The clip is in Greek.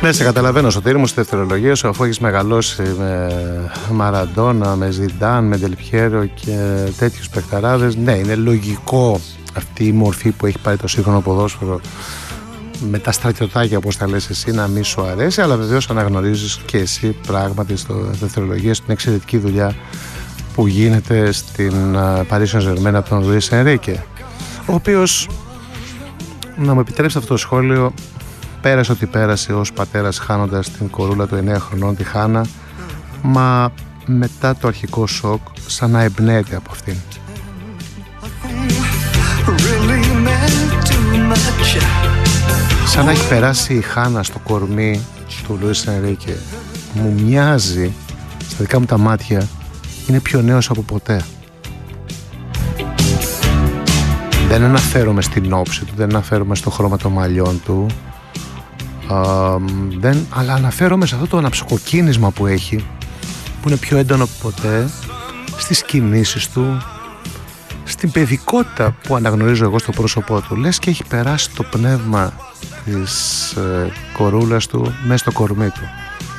Ναι, σε καταλαβαίνω, Σωτήρη μου, στη δευτερολογία σου, αφού έχεις μεγαλώσει με Μαραντόνα, με Ζιντάν, με Ντελπιέρο και τέτοιους παιχταράδες. Ναι, είναι λογικό αυτή η μορφή που έχει πάρει το σύγχρονο ποδόσφαιρο με τα στρατιωτάκια, όπως τα λες εσύ, να μη σου αρέσει, αλλά βεβαίως αναγνωρίζεις και εσύ πράγματι στο δευτερολογία στην εξαιρετική δουλειά που γίνεται στην Paris Saint-Germain από τον Λουίς Ενρίκε, ο οποίος, να μου επιτρέψει αυτό το σχόλιο, πέρασε ό,τι πέρασε ως πατέρας, χάνοντας την κορούλα του 9 χρονών, τη Χάνα, μα μετά το αρχικό σοκ σαν να εμπνέεται από αυτήν. Σαν να έχει περάσει η Χάνα στο κορμί του Λουίς Ενρίκε. Μου μοιάζει, στα δικά μου τα μάτια, είναι πιο νέος από ποτέ. Δεν αναφέρομαι στην όψη του, δεν αναφέρομαι στο χρώμα των μαλλιών του, αλλά αναφέρομαι σε αυτό το αναψοκοκκίνισμα που έχει, που είναι πιο έντονο από ποτέ, στις κινήσεις του, στην παιδικότητα που αναγνωρίζω εγώ στο πρόσωπό του. Λες και έχει περάσει το πνεύμα της κορούλας του μέσα στο κορμί του.